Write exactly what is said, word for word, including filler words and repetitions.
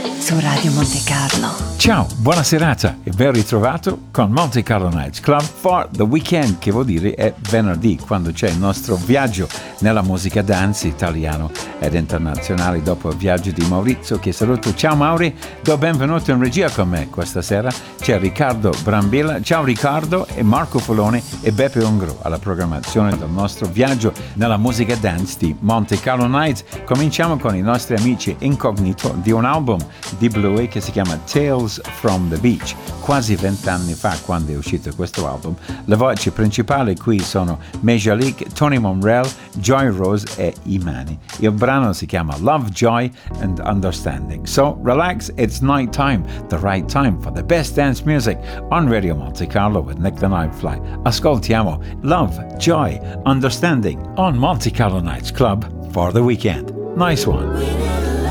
su Radio Monte Carlo. Ciao, buona serata e ben ritrovato con Monte Carlo Nights Club for the weekend, che vuol dire è venerdì, quando c'è il nostro viaggio nella musica dance italiano ed internazionale dopo il viaggio di Maurizio, che saluto. Ciao Mauri, do benvenuto in regia con me questa sera. C'è Riccardo Brambilla, ciao Riccardo, e Marco Folone e Beppe Ongro alla programmazione del nostro viaggio nella musica dance di Monte Carlo Nights. Cominciamo con i nostri amici Incognito di un album di Bluey che si chiama Tales from the Beach. Quasi vent'anni fa, quando è uscito questo album, le voci principali qui sono Majalik, Tony Monrell, Joy Rose e Imani. Il brano si chiama Love, Joy and Understanding. So relax, it's night time, the right time for the best dance music on Radio Monte Carlo with Nick the Nightfly. Ascoltiamo Love, Joy, Understanding on Monte Carlo Nights Club for the weekend. Nice one.